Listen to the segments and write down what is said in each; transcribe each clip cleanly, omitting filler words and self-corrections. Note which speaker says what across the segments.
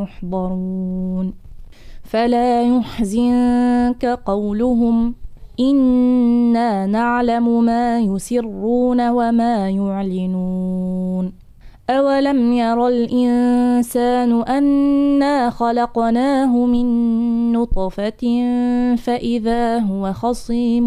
Speaker 1: محضرون فلا يحزنك قولهم إنا نعلم ما يسرون وما يعلنون أولم ير الإنسان أنا خلقناه من نطفة فإذا هو خصيم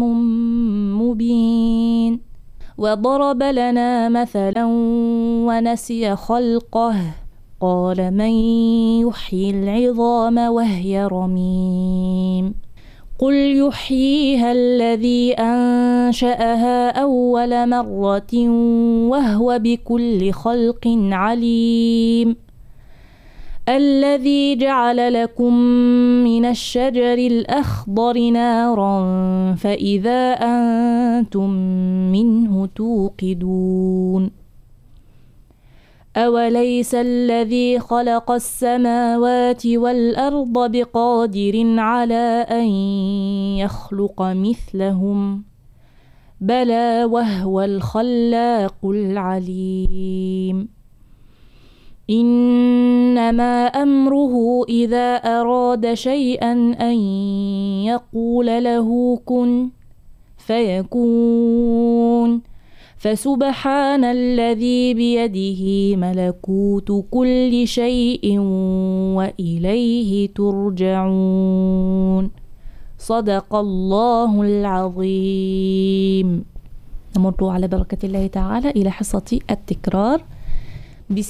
Speaker 1: مبين وضرب لنا مثلا ونسي خلقه قال من يحيي العظام وهي رميم قل يحييها الذي أنشأها أول مرة وهو بكل خلق عليم الذي جعل لكم من الشجر الأخضر نارا فإذا أنتم منه توقدون أوليس الذي خلق السماوات والأرض بقادر على أن يخلق مثلهم بلى وهو الخلاق العليم إنما أمره إذا أراد شيئا أن يقول له كن فيكون فسبحان الذي بيده ملكوت كل شيء وإليه ترجعون صدق الله العظيم. نمر على بركة الله تعالى إلى حصة التكرار.